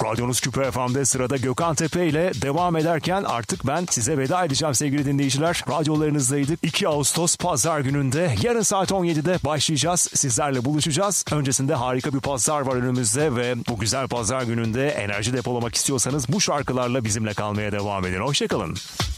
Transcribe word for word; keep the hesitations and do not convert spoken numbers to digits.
Radyonuz Küpe F M'de sırada Gökhan Tepe ile devam ederken artık ben size veda edeceğim sevgili dinleyiciler. Radyolarınızdaydık. iki Ağustos Pazar gününde yarın saat on yedide başlayacağız. Sizlerle buluşacağız. Öncesinde harika bir pazar var önümüzde ve bu güzel pazar gününde enerji depolamak istiyorsanız bu şarkılarla bizimle kalmaya devam edin. Hoşçakalın.